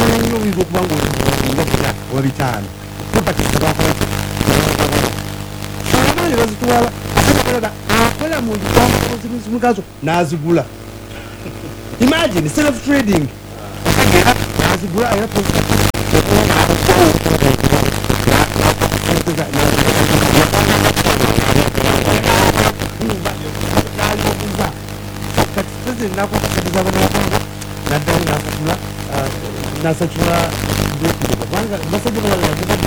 nnyo oyinza okuba ngaolinga oba bitaano topakisa bakolaki amaanyi bazitwala akola muntu mukazo n'azigula. Imagine self trading n'azigula era nasatula